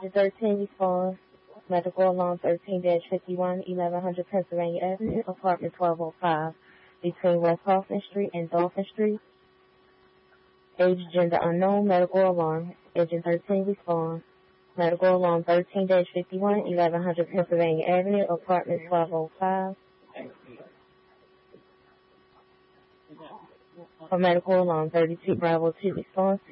Agent 13 responds. Medical alarm 13-51, 1100 Pennsylvania Avenue, apartment 1205, between West Hoffman Street and Dolphin Street. Age, gender unknown, medical alarm. Agent 13 responds. Medical alarm 13-51, 1100 Pennsylvania Avenue, apartment 1205. For medical alarm 32 Bravo 2 response.